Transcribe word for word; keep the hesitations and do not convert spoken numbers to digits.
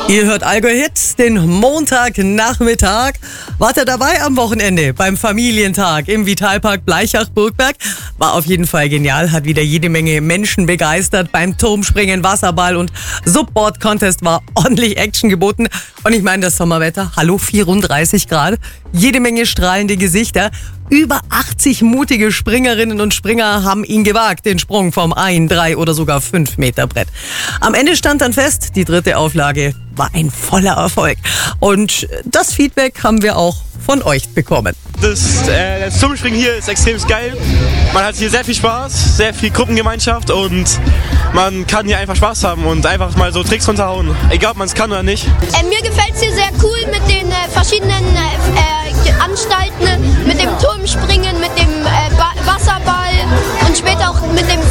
Ihr hört Allgäu Hit, den Montagnachmittag. Wart ihr dabei am Wochenende beim Familientag im Vitalpark Blaichach-Burgberg? War auf jeden Fall genial, hat wieder jede Menge Menschen begeistert. Beim Turmspringen, Wasserball und Subboard-Contest war ordentlich Action geboten. Und ich meine, das Sommerwetter, hallo, vierunddreißig Grad, jede Menge strahlende Gesichter. Über achtzig mutige Springerinnen und Springer haben ihn gewagt, den Sprung vom ein, drei oder sogar fünf Meter Brett. Am Ende stand dann fest, die dritte Auflage war ein voller Erfolg. Und das Feedback haben wir auch von euch bekommen. Das, äh, das Turmspringen hier ist extrem geil. Man hat hier sehr viel Spaß, sehr viel Gruppengemeinschaft und man kann hier einfach Spaß haben und einfach mal so Tricks runterhauen, egal ob man es kann oder nicht. Äh, mir gefällt es hier sehr cool mit den äh, verschiedenen äh, Anstalten, mit dem Turmspringen, mit dem äh, Wasserball und später auch mit dem